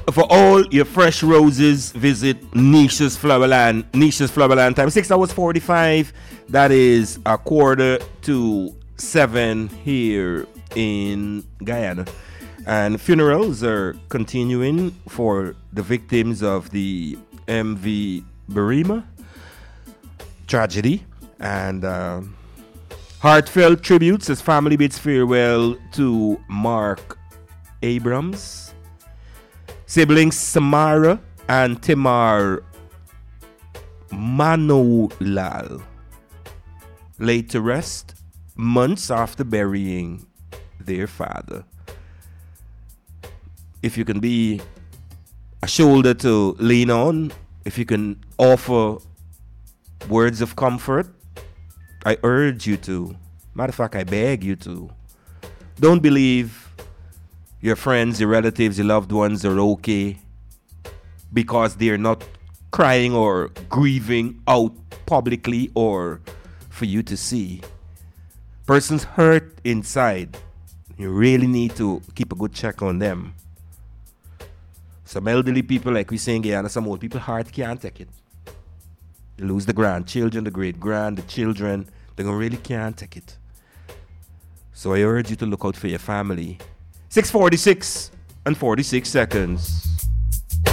For all your fresh roses, visit Nisha's Flowerland. Nisha's Flowerland time 6 hours 45. That is 6:45 here in Guyana. And funerals are continuing for the victims of the MV Burima tragedy. And heartfelt tributes as family bids farewell to Mark Abrams, siblings Samara and Timar Manolal, laid to rest months after burying their father. If you can be a shoulder to lean on, if you can offer words of comfort, I urge you to. Matter of fact, I beg you to. Don't believe your friends, your relatives, your loved ones are okay because they're not crying or grieving out publicly or for you to see. Persons hurt inside. You really need to keep a good check on them. Some elderly people, like we say in Guyana, some old people, heart can't take it. They lose the grandchildren, the great-grand, the children. They really can't take it. So I urge you to look out for your family. 6:46 and 46 seconds.